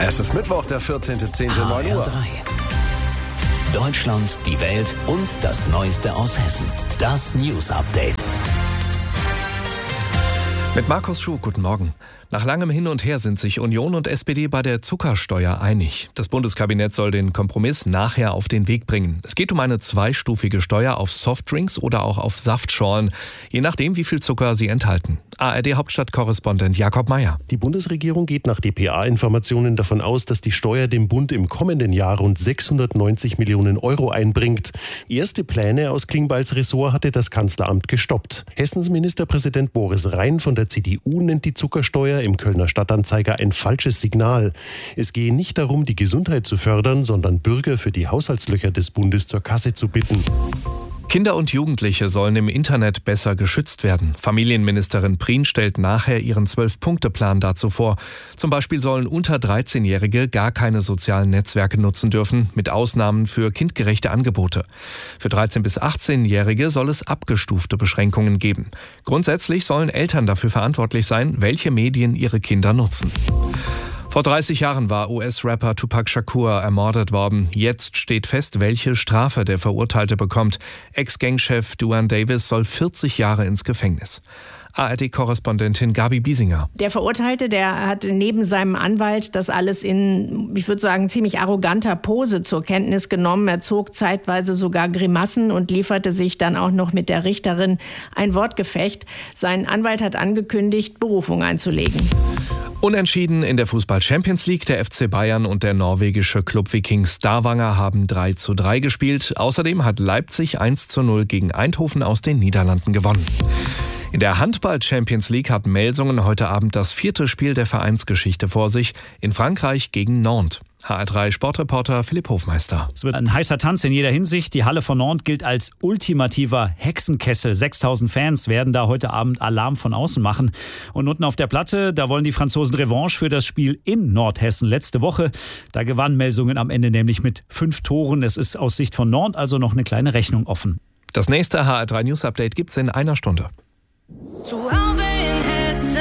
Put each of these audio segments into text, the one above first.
Es ist Mittwoch, der 14.10.09 Uhr. Deutschland, die Welt und das Neueste aus Hessen. Das News Update. Mit Markus Schuh, guten Morgen. Nach langem Hin und Her sind sich Union und SPD bei der Zuckersteuer einig. Das Bundeskabinett soll den Kompromiss nachher auf den Weg bringen. Es geht um eine zweistufige Steuer auf Softdrinks oder auch auf Saftschorlen, je nachdem, wie viel Zucker sie enthalten. ARD-Hauptstadtkorrespondent Jakob Mayer. Die Bundesregierung geht nach dpa-Informationen davon aus, dass die Steuer dem Bund im kommenden Jahr rund 690 Millionen Euro einbringt. Erste Pläne aus Klingbeils Ressort hatte das Kanzleramt gestoppt. Hessens Ministerpräsident Boris Rhein von der CDU nennt die Zuckersteuer im Kölner Stadtanzeiger ein falsches Signal. Es gehe nicht darum, die Gesundheit zu fördern, sondern Bürger für die Haushaltslöcher des Bundes zur Kasse zu bitten. Kinder und Jugendliche sollen im Internet besser geschützt werden. Familienministerin Prien stellt nachher ihren 12-Punkte-Plan dazu vor. Zum Beispiel sollen unter 13-Jährige gar keine sozialen Netzwerke nutzen dürfen, mit Ausnahmen für kindgerechte Angebote. Für 13- bis 18-Jährige soll es abgestufte Beschränkungen geben. Grundsätzlich sollen Eltern dafür verantwortlich sein, welche Medien ihre Kinder nutzen. Vor 30 Jahren war US-Rapper Tupac Shakur ermordet worden. Jetzt steht fest, welche Strafe der Verurteilte bekommt. Ex-Gangchef Duane Davis soll 40 Jahre ins Gefängnis. ARD-Korrespondentin Gabi Biesinger. Der Verurteilte, der hat neben seinem Anwalt das alles in, ich würde sagen, ziemlich arroganter Pose zur Kenntnis genommen. Er zog zeitweise sogar Grimassen und lieferte sich dann auch noch mit der Richterin ein Wortgefecht. Sein Anwalt hat angekündigt, Berufung einzulegen. Unentschieden in der Fußball-Champions League. Der FC Bayern und der norwegische Club Viking Stavanger haben 3:3 gespielt. Außerdem hat Leipzig 1:0 gegen Eindhoven aus den Niederlanden gewonnen. In der Handball-Champions League hat Melsungen heute Abend das 4. Spiel der Vereinsgeschichte vor sich. In Frankreich gegen Nantes. HR3 Sportreporter Philipp Hofmeister. Es wird ein heißer Tanz in jeder Hinsicht. Die Halle von Nantes gilt als ultimativer Hexenkessel. 6000 Fans werden da heute Abend Alarm von außen machen. Und unten auf der Platte, da wollen die Franzosen Revanche für das Spiel in Nordhessen letzte Woche. Da gewann Melsungen am Ende nämlich mit 5 Toren. Es ist aus Sicht von Nantes also noch eine kleine Rechnung offen. Das nächste HR3 News Update gibt's in einer Stunde. Zu Hause in Hessen.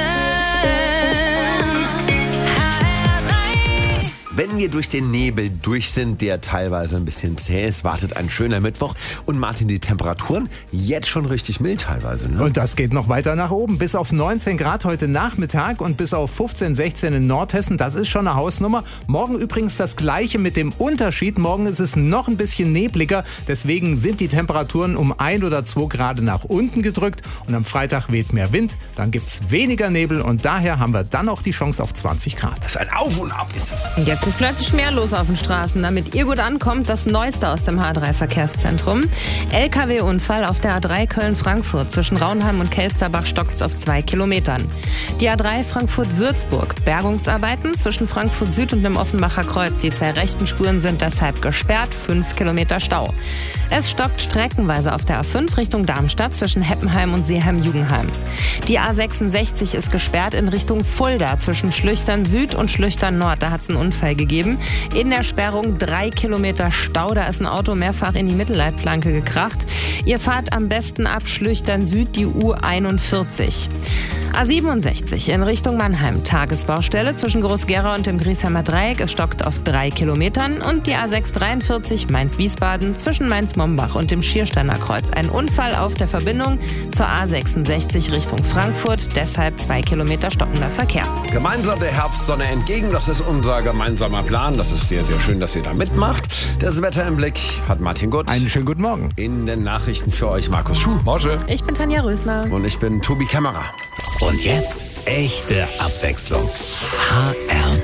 Wenn wir durch den Nebel durch sind, der teilweise ein bisschen zäh ist, wartet ein schöner Mittwoch. Und Martin, die Temperaturen jetzt schon richtig mild teilweise. Ne? Und das geht noch weiter nach oben. Bis auf 19 Grad heute Nachmittag und bis auf 15, 16 in Nordhessen. Das ist schon eine Hausnummer. Morgen übrigens das Gleiche mit dem Unterschied. Morgen ist es noch ein bisschen nebliger. Deswegen sind die Temperaturen um 1 oder 2 Grad nach unten gedrückt. Und am Freitag weht mehr Wind. Dann gibt es weniger Nebel. Und daher haben wir dann auch die Chance auf 20 Grad. Das ist ein Auf und Ab. Und jetzt ist plötzlich mehr los auf den Straßen. Damit ihr gut ankommt, das Neueste aus dem H3-Verkehrszentrum. LKW-Unfall auf der A3 Köln-Frankfurt. Zwischen Raunheim und Kelsterbach stockt's auf 2 Kilometern. Die A3 Frankfurt-Würzburg. Bergungsarbeiten zwischen Frankfurt Süd und dem Offenbacher Kreuz. Die 2 rechten Spuren sind deshalb gesperrt. 5 Kilometer Stau. Es stockt streckenweise auf der A5 Richtung Darmstadt zwischen Heppenheim und Seeheim-Jugenheim. Die A66 ist gesperrt in Richtung Fulda zwischen Schlüchtern Süd und Schlüchtern Nord. Da hat es einen Unfall gegeben. In der Sperrung 3 Kilometer Stau. Da ist ein Auto mehrfach in die Mittelleitplanke gekracht. Ihr fahrt am besten ab Schlüchtern Süd die U41. A67 in Richtung Mannheim. Tagesbaustelle zwischen Groß-Gerau und dem Griesheimer Dreieck. Es stockt auf 3 Kilometern. Und die A643 Mainz-Wiesbaden zwischen Mainz-Mombach und dem Schiersteiner Kreuz. Ein Unfall auf der Verbindung zur A66 Richtung Frankfurt. Deshalb 2 Kilometer stockender Verkehr. Gemeinsam der Herbstsonne entgegen. Das ist unser gemeinsamer Plan. Das ist sehr, sehr schön, dass ihr da mitmacht. Das Wetter im Blick hat Martin Gutt. Einen schönen guten Morgen. In den Nachrichten für euch Markus Schuh. Morgen. Ich bin Tanja Rösner. Und ich bin Tobi Kämmerer. Und jetzt echte Abwechslung. HR3.